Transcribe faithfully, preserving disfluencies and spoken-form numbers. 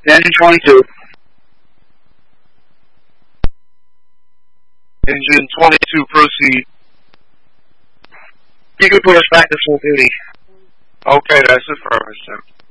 Engine twenty-two. Engine twenty-two, proceed. You can put us back to full duty. Okay, that's affirmative.